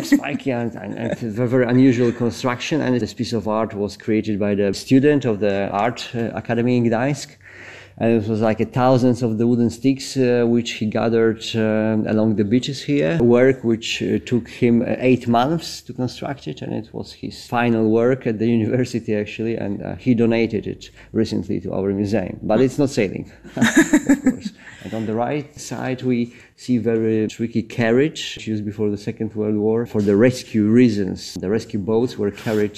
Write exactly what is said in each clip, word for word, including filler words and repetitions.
spiky and, and, and it's a very unusual construction. And this piece of art was created by the student of the Art uh, Academy in Gdańsk. And it was like a thousands of the wooden sticks uh, which he gathered uh, along the beaches here. Work which uh, took him uh, eight months to construct it, and it was his final work at the university actually, and uh, he donated it recently to our museum. But it's not sailing, of course. And on the right side we see very tricky carriage used before the Second World War for the rescue reasons. The rescue boats were carried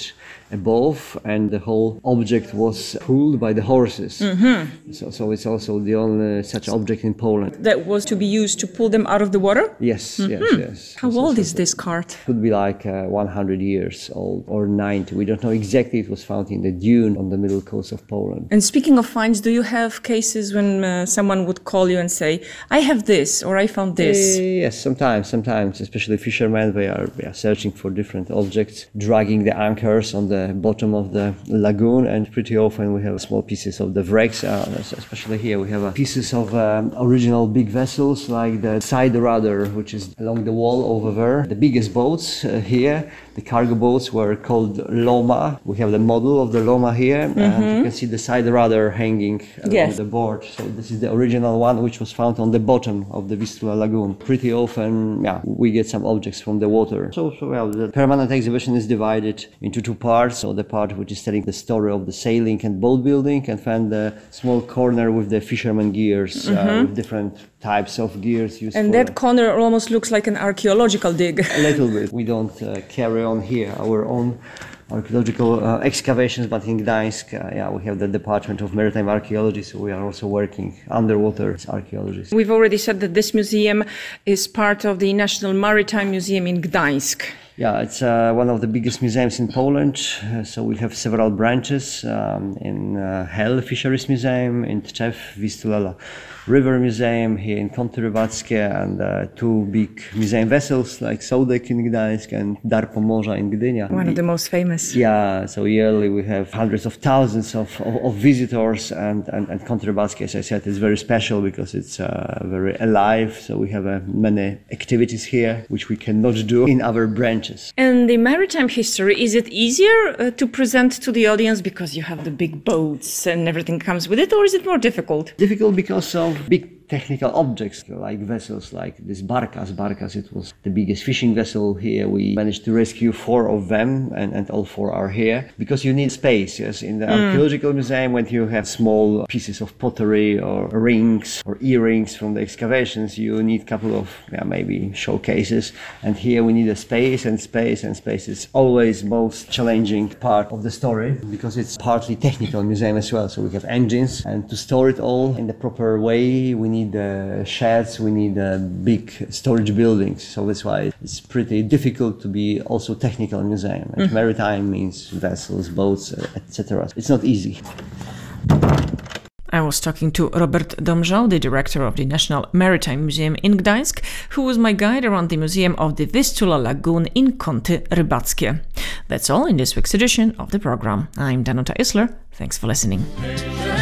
above and the whole object was pulled by the horses. Mm-hmm. So, so it's also the only such object in Poland. That was to be used to pull them out of the water? Yes, mm-hmm. yes, yes. How so, old so, is this cart? It could be like uh, one hundred years old or ninety. We don't know exactly. It was found in the dune on the middle coast of Poland. And speaking of finds, do you have cases when uh, someone would call you and say, I have this or I found this? Uh, yes, sometimes, sometimes, especially fishermen, they are, they are searching for different objects, dragging the anchors on the bottom of the lagoon, and pretty often we have small pieces of the wrecks, uh, especially here we have uh, pieces of um, original big vessels like the side rudder, which is along the wall over there. The biggest boats uh, here, the cargo boats, were called Loma. We have the model of the Loma here, mm-hmm. and you can see the side rudder hanging along yes. the board. So this is the original one which was found on the bottom of the Vistula lagoon. Pretty often, yeah, we get some objects from the water. So, so well, the permanent exhibition is divided into two parts. So the part which is telling the story of the sailing and boat building, and then the small corner with the fisherman gears, mm-hmm. uh, with different types of gears used. And for that corner almost looks like an archaeological dig. A little bit. We don't uh, carry on here our own archaeological uh, excavations, but in Gdańsk, uh, yeah, we have the Department of Maritime Archaeology, so we are also working underwater archaeologists. We've already said that this museum is part of the National Maritime Museum in Gdańsk. Yeah, it's uh, one of the biggest museums in Poland. Uh, so we have several branches um, in uh, Hel Fisheries Museum, in Tczew, Vistula River Museum, here in Kąty Rybackie, and uh, two big museum vessels like Sołdek in Gdańsk and Dar Pomorza in Gdynia. One of the most famous. Yeah, so yearly we have hundreds of thousands of, of, of visitors, and, and, and Kąty Rybackie, as I said, is very special because it's uh, very alive. So we have uh, many activities here which we cannot do in other branches. And the maritime history, is it easier uh, to present to the audience because you have the big boats and everything comes with it, or is it more difficult? Difficult because of big technical objects like vessels like this Barkas. Barkas, it was the biggest fishing vessel here. We managed to rescue four of them, and, and all four are here because you need space. Yes, in the mm. archaeological museum, when you have small pieces of pottery or rings or earrings from the excavations, you need a couple of yeah, maybe showcases, and here we need a space, and space and space is always most challenging part of the story because it's partly technical museum as well. So we have engines, and to store it all in the proper way, we need need uh, sheds, we need uh, big storage buildings. So that's why it's pretty difficult to be also technical museum. And mm. maritime means vessels, boats, uh, et cetera. It's not easy. I was talking to Robert Domżał, the director of the National Maritime Museum in Gdańsk, who was my guide around the museum of the Vistula Lagoon in Kąty Rybackie. That's all in this week's edition of the program. I'm Danuta Isler. Thanks for listening.